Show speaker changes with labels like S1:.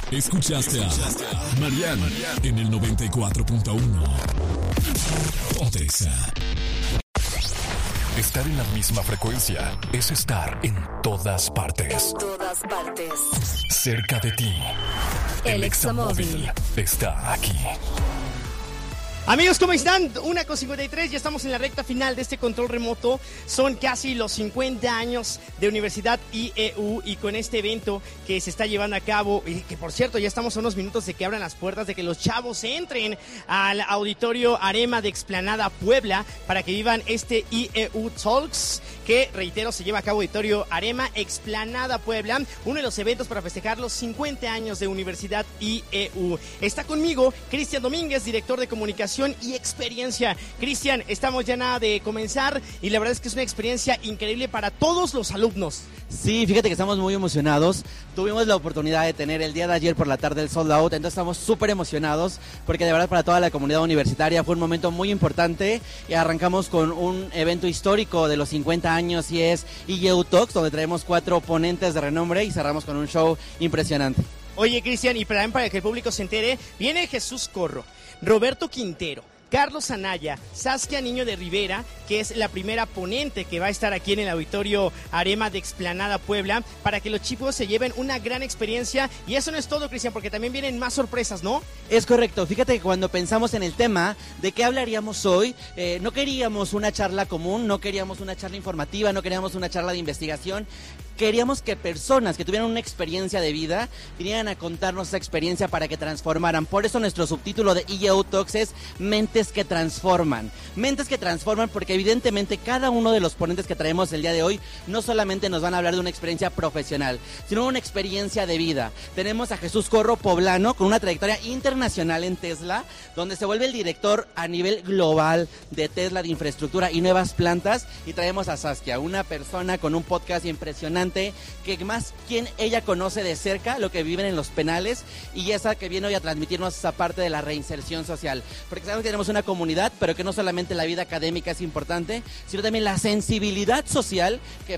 S1: Escuchaste a Mariana en el 94.1. Odessa. Estar en la misma frecuencia es estar en todas partes.
S2: En todas partes.
S1: Cerca de ti. El Examóvil está aquí.
S3: Amigos, ¿cómo están? 1:53, ya estamos en la recta final de este control remoto. Son casi los 50 años de Universidad IEU y con este evento que se está llevando a cabo, y que por cierto ya estamos a unos minutos de que abran las puertas, de que los chavos entren al auditorio Arema de Explanada Puebla para que vivan este IEU Talks, que reitero se lleva a cabo auditorio Arema Explanada Puebla, uno de los eventos para festejar los 50 años de Universidad IEU. Está conmigo Cristian Domínguez, director de comunicación y experiencia. Cristian, estamos ya nada de comenzar y la verdad es que es una experiencia increíble para todos los alumnos.
S4: Sí, fíjate que estamos muy emocionados. Tuvimos la oportunidad de tener el día de ayer por la tarde el sold out, entonces estamos súper emocionados porque de verdad para toda la comunidad universitaria fue un momento muy importante y arrancamos con un evento histórico de los 50 años y es IEU Talks, donde traemos 4 ponentes de renombre y cerramos con un show impresionante.
S3: Oye, Cristian, y para que el público se entere, viene Jesús Corro, Roberto Quintero, Carlos Anaya, Saskia Niño de Rivera, que es la primera ponente que va a estar aquí en el auditorio Arema de Explanada Puebla, para que los chicos se lleven una gran experiencia. Y eso no es todo, Cristian, porque también vienen más sorpresas, ¿no?
S4: Es correcto, fíjate que cuando pensamos en el tema de qué hablaríamos hoy, no queríamos una charla común, no queríamos una charla informativa, no queríamos una charla de investigación. Queríamos que personas que tuvieran una experiencia de vida vinieran a contarnos esa experiencia para que transformaran. Por eso nuestro subtítulo de IEU Talks es Mentes que Transforman. Mentes que transforman porque evidentemente cada uno de los ponentes que traemos el día de hoy no solamente nos van a hablar de una experiencia profesional, sino una experiencia de vida. Tenemos a Jesús Corro, poblano, con una trayectoria internacional en Tesla, donde se vuelve el director a nivel global de Tesla de infraestructura y nuevas plantas. Y traemos a Saskia, una persona con un podcast impresionante, que más quien ella conoce de cerca lo que viven en los penales y esa que viene hoy a transmitirnos esa parte de la reinserción social, porque sabemos que tenemos una comunidad, pero que no solamente la vida académica es importante, sino también la sensibilidad social que